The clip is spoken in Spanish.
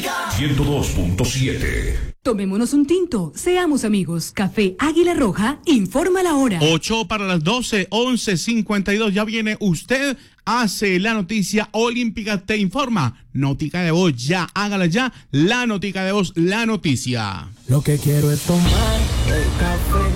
Olímpica 102.7. Tomémonos un tinto, seamos amigos. Café Águila Roja informa la hora. 8 para las 12, 11:52. Ya viene usted, hace la noticia olímpica, te informa. Notica de voz, ya, hágala ya. La notica de voz, la noticia. Lo que quiero es tomar el café